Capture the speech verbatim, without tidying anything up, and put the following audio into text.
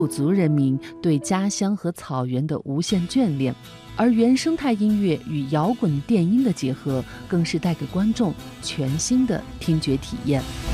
土族人民对家乡和草原的无限眷恋。而原生态音乐与摇滚电音的结合，更是带给观众全新的听觉体验。